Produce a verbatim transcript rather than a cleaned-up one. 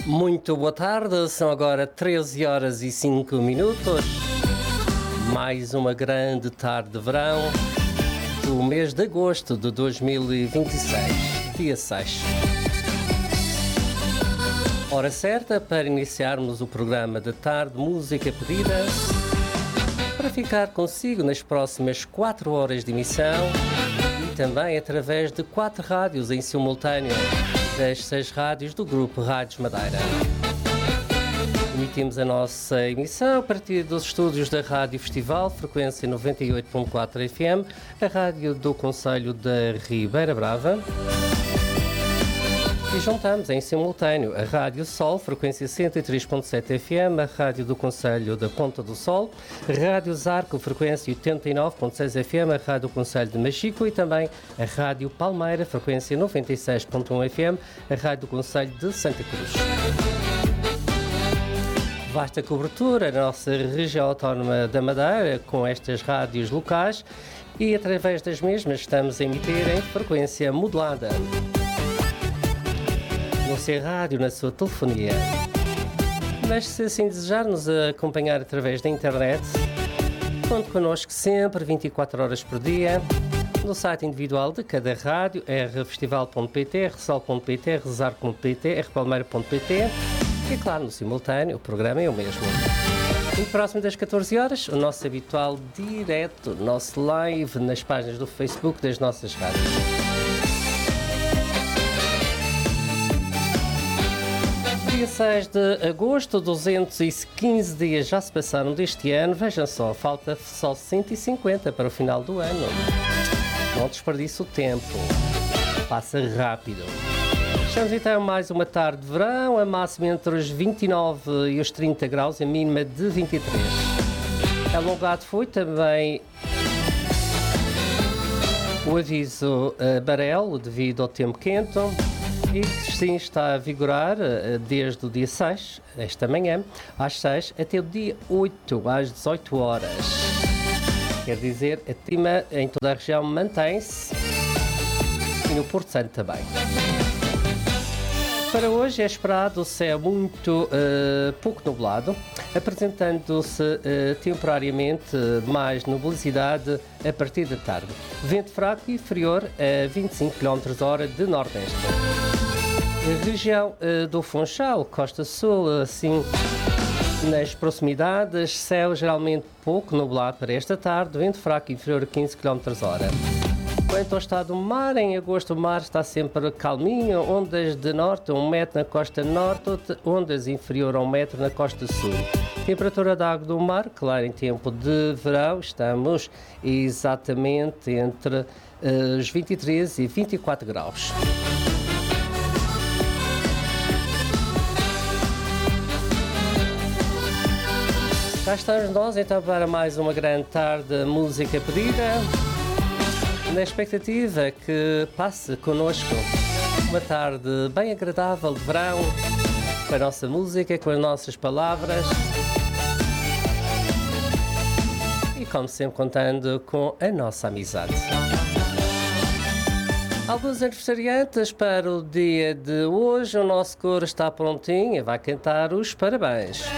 Muito boa tarde, são agora treze horas e cinco minutos. Mais uma grande tarde de verão do mês de agosto de dois mil e vinte e seis, dia seis. Hora certa para iniciarmos o programa de tarde Música Pedida, para ficar consigo nas próximas quatro horas de emissão e também através de quatro rádios em simultâneo das seis rádios do Grupo Rádios Madeira. Emitimos a nossa emissão a partir dos estúdios da Rádio Festival, frequência noventa e oito ponto quatro F M, a rádio do Concelho da Ribeira Brava. E juntamos em simultâneo a Rádio Sol, frequência cento e três ponto sete F M, a rádio do Concelho da Ponta do Sol, Rádio Zarco, frequência oitenta e nove ponto seis F M, a rádio do Concelho de Machico e também a Rádio Palmeira, frequência noventa e seis ponto um F M, a rádio do Concelho de Santa Cruz. Vasta cobertura na nossa região autónoma da Madeira com estas rádios locais e através das mesmas estamos a emitir em frequência modulada no seu rádio, na sua telefonia. Mas se assim desejar nos acompanhar através da internet, conte connosco sempre, vinte e quatro horas por dia, no site individual de cada rádio, r festival ponto p t, r sol ponto p t, r zarco ponto p t, r palmeira ponto p t e, claro, no simultâneo, o programa é o mesmo. E próximo das catorze horas, o nosso habitual direto, nosso live nas páginas do Facebook das nossas rádios. Dia seis de agosto, duzentos e quinze dias já se passaram deste ano. Vejam só, falta só cento e cinquenta para o final do ano. Não desperdice o tempo, passa rápido. Estamos então a mais uma tarde de verão, a máxima entre os vinte e nove e os trinta graus, a mínima de vinte e três. Alongado foi também o aviso amarelo devido ao tempo quente. E sim, está a vigorar desde o dia seis, esta manhã, às seis, até o dia oito, às dezoito horas. Quer dizer, a clima em toda a região mantém-se e no Porto Santo também. Para hoje é esperado o céu muito uh, pouco nublado, apresentando-se uh, temporariamente mais nubosidade a partir da tarde. Vento fraco e inferior a vinte e cinco quilómetros por hora de nordeste. A região uh, do Funchal, Costa Sul, assim, nas proximidades, céu geralmente pouco nublado para esta tarde, vento fraco inferior a quinze quilómetros por hora. Quanto ao estado do mar, em agosto o mar está sempre calminho, ondas de norte a um metro na costa norte, ondas inferior a um metro na costa sul. Temperatura da água do mar, claro, em tempo de verão, estamos exatamente entre uh, os vinte e três e vinte e quatro graus. Cá estamos nós então para mais uma grande tarde de música pedida, na expectativa que passe connosco uma tarde bem agradável de verão, com a nossa música, com as nossas palavras e, como sempre, contando com a nossa amizade. Alguns aniversariantes para o dia de hoje, o nosso coro está prontinho e vai cantar os parabéns.